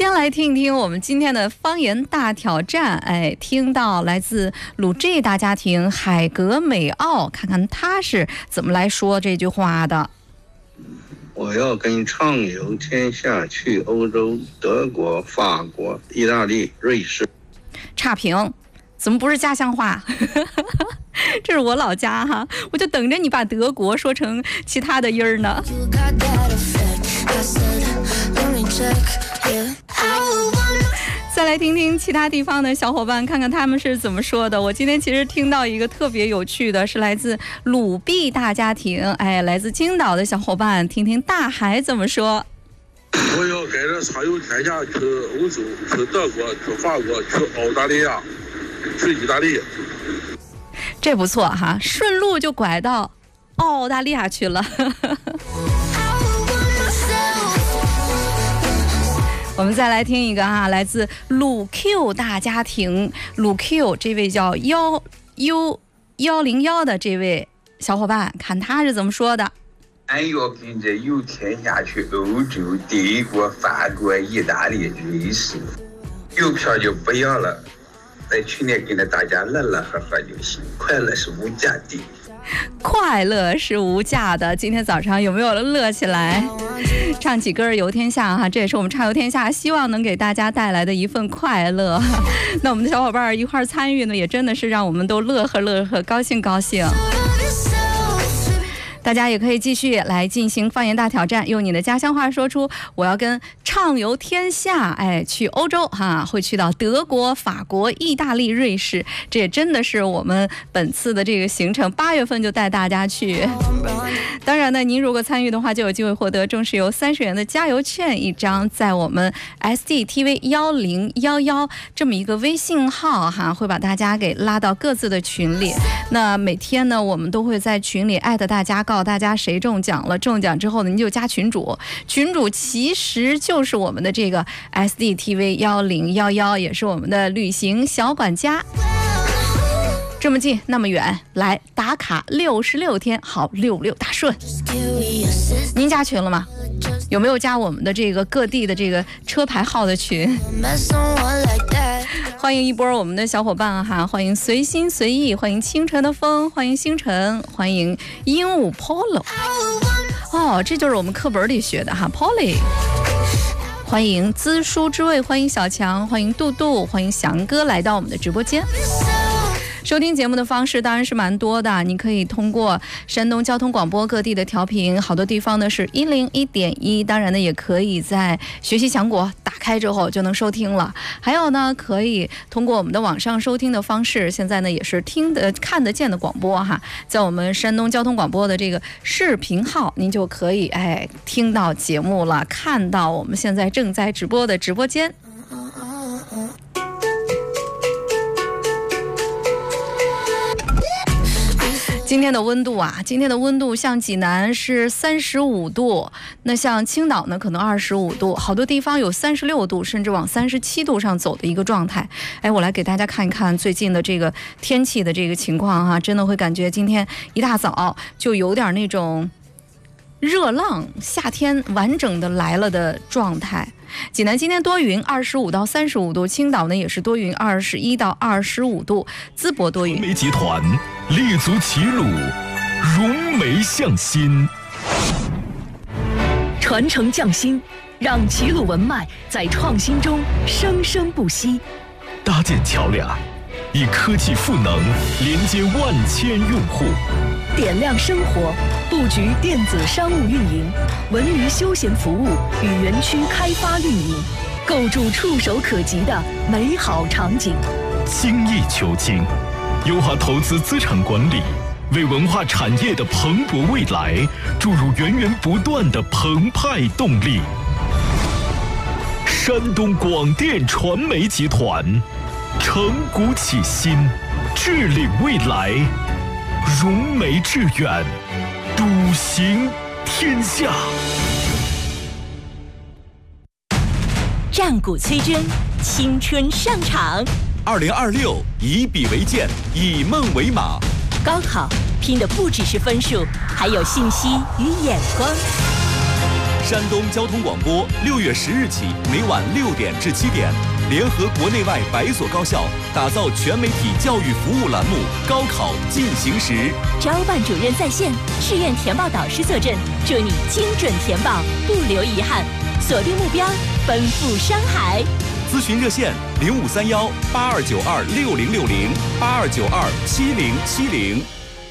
先来听一听我们今天的方言大挑战。哎，听到来自鲁 G 大家庭海格美奥，看看他是怎么来说这句话的。 我要跟畅游天下，去欧洲、德国、法国、意大利、瑞士。 差评，怎么不是家乡话？这是我老家哈，我就等着你把德国说成其他的音儿呢。再来听听其他地方的小伙伴，看看他们是怎么说的。我今天其实听到一个特别有趣的，是来自鲁 B 大家庭，哎，来自青岛的小伙伴，听听大海怎么说。 我要跟着畅游天下，去欧洲，去德国，去法国，去澳大利亚，去意大利。 这不错哈，顺路就拐到澳大利亚去了。我们再来听一个啊，来自鲁 Q 大家庭，鲁 Q 这位叫101的这位小伙伴，看他是怎么说的。 俺要跟着游天下，去欧洲、德国、法国、意大利、瑞士，邮票就不要了，在群里跟着大家乐乐呵呵就行，快乐是无价的。 快乐是无价的，今天早上有没有乐起来？唱起歌游天下哈，这也是我们畅游天下希望能给大家带来的一份快乐。那我们的小伙伴一块参与呢，也真的是让我们都乐呵乐呵，高兴高兴。大家也可以继续来进行方言大挑战，用你的家乡话说出我要跟畅游天下，哎，去欧洲哈，会去到德国、法国、意大利、瑞士，这也真的是我们本次的这个行程，8月份就带大家去。当然呢，您如果参与的话，就有机会获得中石油30元的加油券1张，在我们 SDTV1011这么一个微信号哈，会把大家给拉到各自的群里。那每天呢，我们都会在群里艾特大家，告诉大家谁中奖了，中奖之后呢，您就加群主，群主其实就是我们的这个 SDTV1011，也是我们的旅行小管家。这么近那么远，来打卡66天，好66大顺。您加群了吗？有没有加我们的这个各地的这个车牌号的群？欢迎一波我们的小伙伴哈，欢迎随心随意，欢迎清晨的风，欢迎星辰，欢迎鹦鹉 Polo。哦，这就是我们课本里学的哈 ，Polly。欢迎资书之味，欢迎小强，欢迎杜杜，欢迎翔哥来到我们的直播间。收听节目的方式当然是蛮多的，你可以通过山东交通广播各地的调频，好多地方呢是101.1，当然呢也可以在学习强国打开之后就能收听了。还有呢，可以通过我们的网上收听的方式，现在呢也是看得见的广播哈，在我们山东交通广播的这个视频号，您就可以听到节目了，看到我们现在正在直播的直播间。今天的温度啊，今天的温度像济南是35度，那像青岛呢可能25度，好多地方有36度，甚至往37度上走的一个状态。哎，我来给大家看一看最近的这个天气的这个情况哈，真的会感觉今天一大早就有点那种热浪，夏天完整的来了的状态。济南今天多云，25到35度；青岛呢也是多云，21到25度；淄博多云。 传媒集团立足齐鲁，融媒向心， 传承匠心，让齐鲁文脉在创新中生生不息。 搭建桥梁，以科技赋能连接万千用户。 点亮生活，布局电子商务运营、文娱休闲服务与园区开发运营，构筑触手可及的美好场景。 精益求精，优化投资资产管理，为文化产业的蓬勃未来注入源源不断的澎湃动力。山东广电传媒集团，承股启新，治理未来，融媒致远，笃行天下。 战鼓催真，青春上场。 2026以笔为鉴，以梦为马。 高考拼的不只是分数，还有信息与眼光。 山东交通广播6月10日起，每晚6点至7点，联合国内外100所高校，打造全媒体教育服务栏目《高考进行时》。 招办主任在线，志愿填报导师坐镇，祝你精准填报，不留遗憾。锁定目标，奔赴山海。 咨询热线：0531-8292-6060，8292-7070。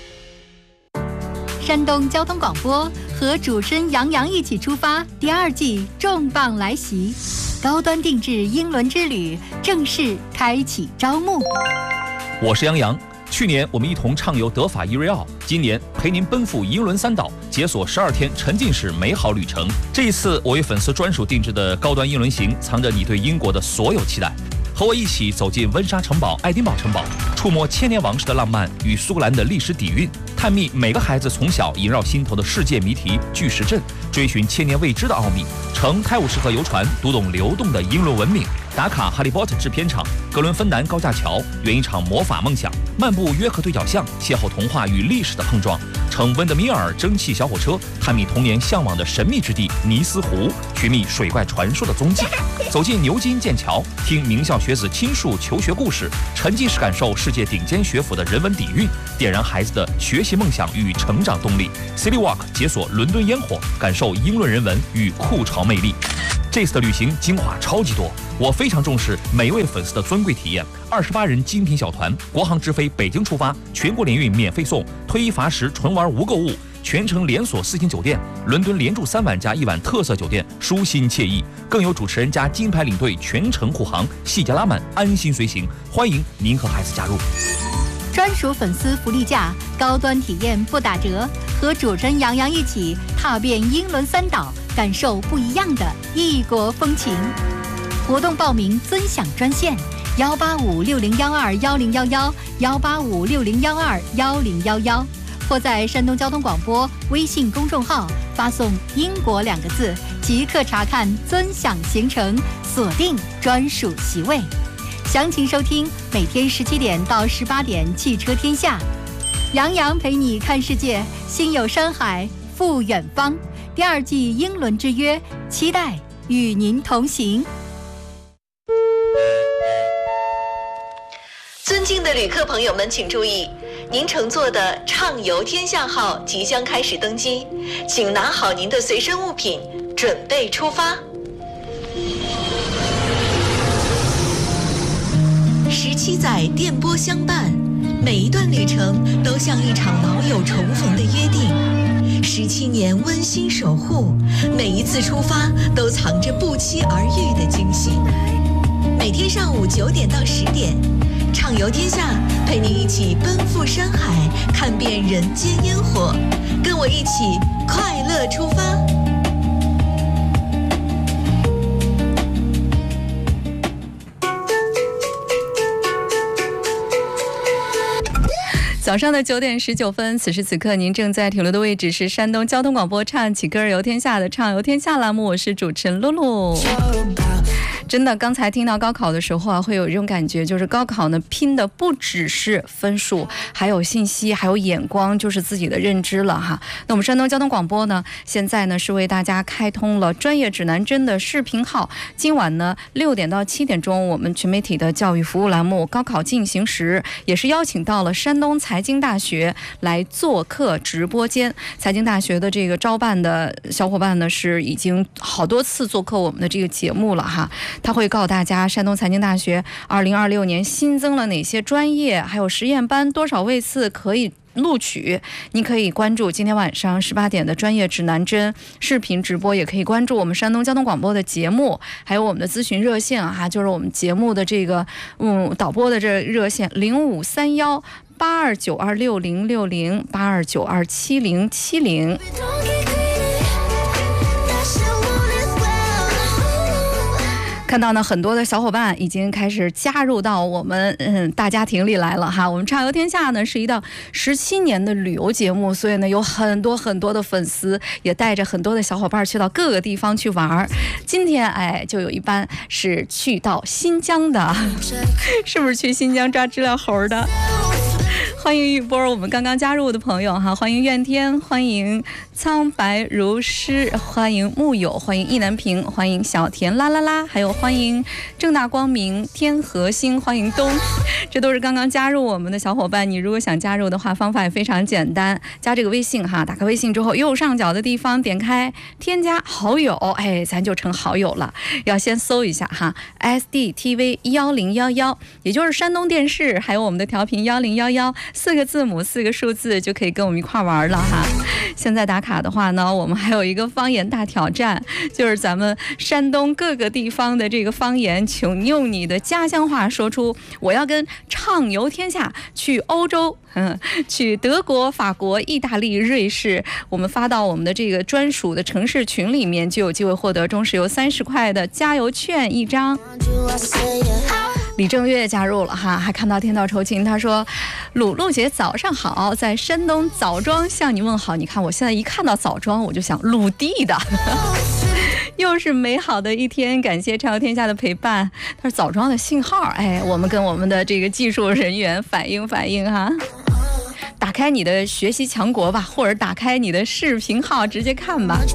山东交通广播和主持人杨洋一起出发，第2季重磅来袭，高端定制英伦之旅正式开启招募。 我是杨洋，去年我们一同畅游德法伊瑞奥，今年陪您奔赴英伦3岛，解锁12天沉浸式美好旅程。这一次我为粉丝专属定制的高端英伦行，藏着你对英国的所有期待。和我一起走进温莎城堡、爱丁堡城堡，触摸千年王室的浪漫与苏格兰的历史底蕴，探秘每个孩子从小萦绕心头的世界谜题巨石阵，追寻千年未知的奥秘，乘泰晤士河游船读懂流动的英伦文明，打卡哈利波特制片厂、格伦芬南高架桥，圆一场魔法梦想，漫步约克对角巷，邂逅童话与历史的碰撞，乘温德米尔蒸汽小火车，探秘童年向往的神秘之地尼斯湖，寻觅水怪传说的踪迹，走进牛津剑桥，听名校学子倾述求学故事，沉浸式感受世界顶尖学府的人文底蕴，点燃孩子的学习梦想与成长动力。City Walk 解锁伦敦烟火，感受英伦人文与酷潮魅力。这次的旅行精华超级多，我非常重视每位粉丝的尊贵体验。28人精品小团，国航直飞北京出发，全国联运免费送，推一罚10，纯玩无购物，全程连锁4星酒店，伦敦连住3晚加1晚特色酒店，舒心惬意，更有主持人加金牌领队全程护航，细节拉满，安心随行。欢迎您和孩子加入。 专属粉丝福利价，高端体验不打折，和主持人杨洋一起踏遍英伦3岛，感受不一样的异国风情。活动报名尊享专线：18560121011，18560121011，或在山东交通广播微信公众号发送“英国”2个字，即刻查看尊享行程，锁定专属席位。详情收听每天17点到18点《汽车天下》，杨洋陪你看世界，心有山海赴远方。第2季英伦之约，期待与您同行。 尊敬的旅客朋友们，请注意，您乘坐的畅游天下号即将开始登机，请拿好您的随身物品，准备出发。17载电波相伴，每一段旅程都像一场老友重逢的约定。17年温馨守护，每一次出发都藏着不期而遇的惊喜。每天上午9点到10点，畅游天下，陪您一起奔赴山海，看遍人间烟火，跟我一起快乐出发。 早上的9点19分，此时此刻您正在停留的位置是山东交通广播唱起歌游天下的畅游天下栏目，我是主持人露露。真的，刚才听到高考的时候啊，会有一种感觉，就是高考呢拼的不只是分数，还有信息，还有眼光，就是自己的认知了哈。那我们山东交通广播呢，现在呢是为大家开通了专业指南针的视频号。今晚呢6点到7点钟，我们全媒体的教育服务栏目《高考进行时》也是邀请到了山东财经大学来做客直播间。财经大学的这个招办的小伙伴呢，是已经好多次做客我们的这个节目了哈。他会告诉大家山东财经大学2026年新增了哪些专业，还有实验班多少位次可以录取。您可以关注今天晚上18点的专业指南针视频直播，也可以关注我们山东交通广播的节目，还有我们的咨询热线啊，就是我们节目的这个导播的这热线0531-8292-6060，8292-7070。看到呢，很多的小伙伴已经开始加入到我们大家庭里来了哈。我们畅游天下呢是一档17年的旅游节目，所以呢有很多的粉丝，也带着很多的小伙伴去到各个地方去玩。今天就有一班是去到新疆的，是不是去新疆抓知了猴的？ 欢迎一波我们刚刚加入的朋友哈，欢迎怨天，欢迎苍白如诗，欢迎木友，欢迎意难平，欢迎小田啦啦啦，还有欢迎正大光明天河星，欢迎东，这都是刚刚加入我们的小伙伴。你如果想加入的话，方法也非常简单，加这个微信哈，打开微信之后右上角的地方点开添加好友，哎，咱就成好友了。要先搜一下哈 ，SDTV 1011，也就是山东电视，还有我们的调频1011，4个字母4个数字就可以跟我们一块玩了哈。现在打卡的话呢，我们还有一个方言大挑战，就是咱们山东各个地方的这个方言，请用你的家乡话说出我要跟畅游天下去欧洲，去德国、法国、意大利、瑞士，我们发到我们的这个专属的城市群里面，就有机会获得中石油30块的加油券1张。李正月加入了哈，还看到天道酬勤，他说鲁鲁姐早上好，在山东枣庄向你问好。你看我现在一看到枣庄我就想鲁地的又是美好的一天，感谢畅游天下的陪伴。他说枣庄的信号，哎，我们跟我们的这个技术人员反映哈，打开你的学习强国吧，或者打开你的视频号直接看吧。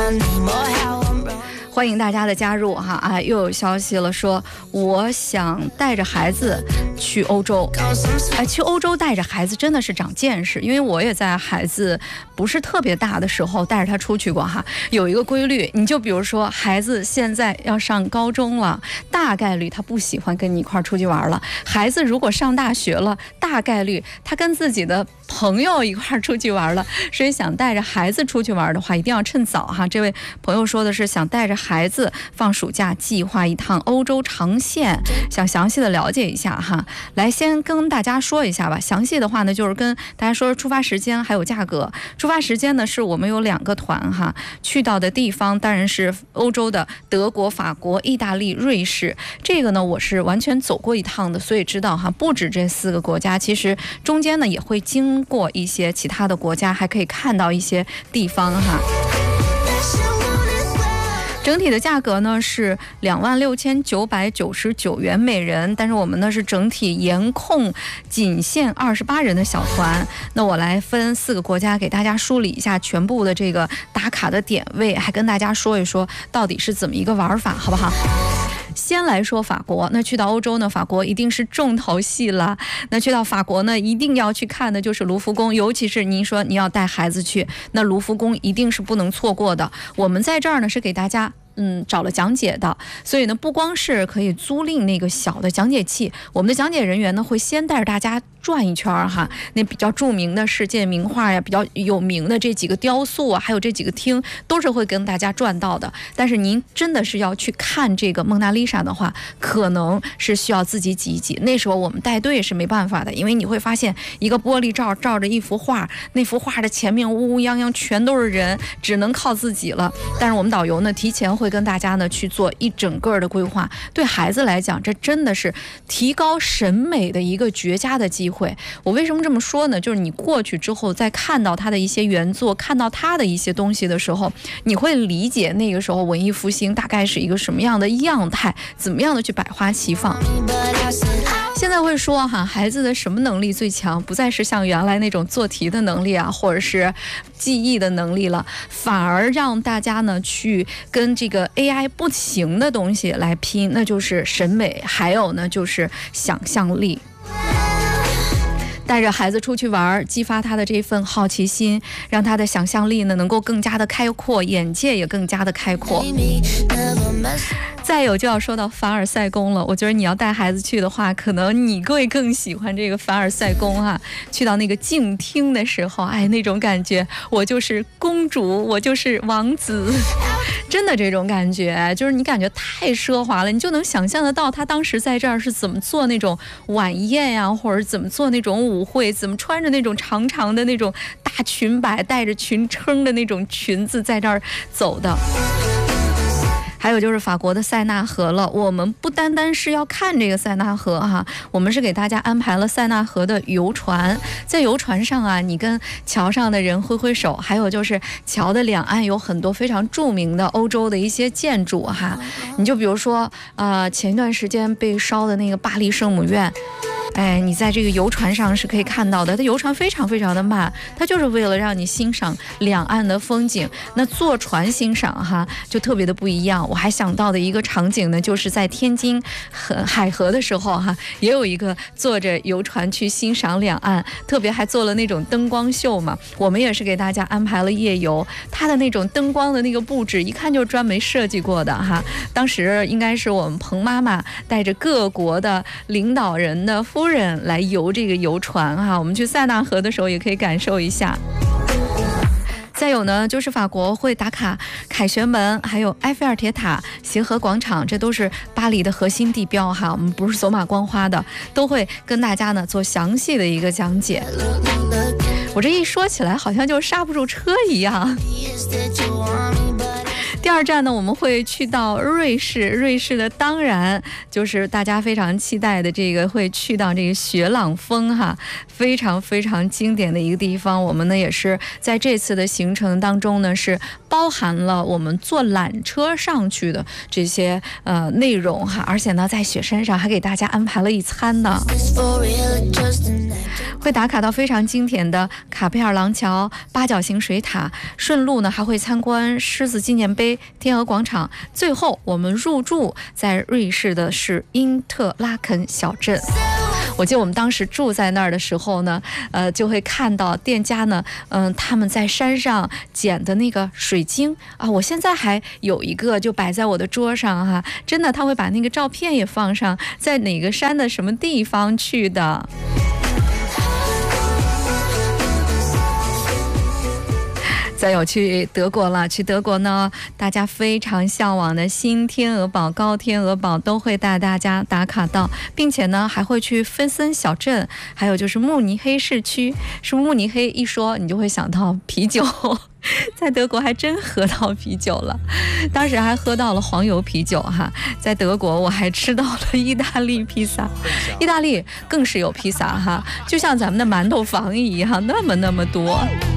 欢迎大家的加入哈啊！又有消息了，说我想带着孩子去欧洲。去欧洲带着孩子真的是长见识，因为我也在孩子不是特别大的时候带着他出去过哈。有一个规律，你就比如说孩子现在要上高中了，大概率他不喜欢跟你一块出去玩了。孩子如果上大学了，大概率他跟自己的朋友一块出去玩了。所以想带着孩子出去玩的话，一定要趁早哈。这位朋友说的是想带着孩子放暑假计划一趟欧洲长线，想详细的了解一下哈。来先跟大家说一下吧，详细的话呢就是跟大家说出发时间还有价格。出发时间呢是我们有2个团哈，去到的地方当然是欧洲的德国、法国、意大利、瑞士。这个呢我是完全走过一趟的，所以知道哈，不止这4个国家，其实中间呢也会经过一些其他的国家，还可以看到一些地方哈。整体的价格呢是26,999元每人，但是我们呢是整体严控仅限28人的小团。那我来分4个国家给大家梳理一下全部的这个打卡的点位，还跟大家说一说到底是怎么一个玩法，好不好？先来说法国，那去到欧洲呢，法国一定是重头戏了。那去到法国呢，一定要去看的就是卢浮宫，尤其是您说你要带孩子去，那卢浮宫一定是不能错过的。我们在这儿呢是给大家找了讲解的，所以呢不光是可以租赁那个小的讲解器，我们的讲解人员呢会先带着大家转一圈哈，那比较著名的世界名画呀，比较有名的这几个雕塑啊，还有这几个厅都是会跟大家转到的。但是您真的是要去看这个蒙娜丽莎的话，可能是需要自己挤一挤，那时候我们带队是没办法的，因为你会发现一个玻璃罩照着一幅画，那幅画的前面乌乌泱泱全都是人，只能靠自己了。但是我们导游呢提前会跟大家呢去做一整个的规划，对孩子来讲这真的是提高审美的一个绝佳的机会。我为什么这么说呢？就是你过去之后再看到他的一些原作，看到他的一些东西的时候，你会理解那个时候文艺复兴大概是一个什么样的样态，怎么样的去百花齐放。现在会说哈，孩子的什么能力最强？不再是像原来那种做题的能力啊，或者是记忆的能力了，反而让大家呢去跟这个 AI 不行的东西来拼，那就是审美，还有呢就是想象力。带着孩子出去玩，激发他的这份好奇心，让他的想象力呢能够更加的开阔，眼界也更加的开阔。再有就要说到凡尔赛宫了，我觉得你要带孩子去的话，可能你会更喜欢这个凡尔赛宫啊。去到那个静厅的时候，哎，那种感觉，我就是公主，我就是王子，真的这种感觉，就是你感觉太奢华了，你就能想象得到他当时在这儿是怎么做那种晚宴呀，或者怎么做那种舞会，怎么穿着那种长长的那种大裙摆，带着裙撑的那种裙子在这儿走的。还有就是法国的塞纳河了，我们不单单是要看这个塞纳河哈，我们是给大家安排了塞纳河的游船，在游船上啊，你跟桥上的人挥挥手，还有就是桥的两岸有很多非常著名的欧洲的一些建筑哈，你就比如说前一段时间被烧的那个巴黎圣母院， 你在这个游船上是可以看到的，它游船非常非常的慢，它就是为了让你欣赏两岸的风景。那坐船欣赏哈，就特别的不一样。我还想到的一个场景呢，就是在天津海河的时候哈，也有一个坐着游船去欣赏两岸，特别还做了那种灯光秀嘛。我们也是给大家安排了夜游，它的那种灯光的那个布置，一看就专门设计过的哈。当时应该是我们彭妈妈带着各国的领导人的夫人来游这个游船哈。我们去塞纳河的时候也可以感受一下。再有呢，就是法国会打卡凯旋门，还有埃菲尔铁塔、协和广场，这都是巴黎的核心地标哈。我们不是走马观花的，都会跟大家呢做详细的一个讲解。我这一说起来，好像就刹不住车一样。第二站呢，我们会去到瑞士。瑞士的当然就是大家非常期待的这个，会去到这个雪朗峰哈，非常非常经典的一个地方。我们呢也是在这次的行程当中呢，是包含了我们坐缆车上去的这些内容哈，而且呢在雪山上还给大家安排了一餐呢。会打卡到非常经典的卡佩尔廊桥、八角形水塔，顺路呢还会参观狮子纪念碑、天鹅广场。最后我们入住在瑞士的是因特拉肯小镇。我记得我们当时住在那儿的时候呢，就会看到店家呢，他们在山上捡的那个水晶啊，我现在还有一个就摆在我的桌上哈，真的他会把那个照片也放上，在哪个山的什么地方去的。再有去德国了，去德国呢，大家非常向往的新天鹅堡、高天鹅堡都会带大家打卡到，并且呢还会去芬森小镇，还有就是慕尼黑市区。是慕尼黑一说，你就会想到啤酒。在德国还真喝到啤酒了，当时还喝到了黄油啤酒哈。在德国我还吃到了意大利披萨，意大利更是有披萨哈，就像咱们的馒头房一样，那么多。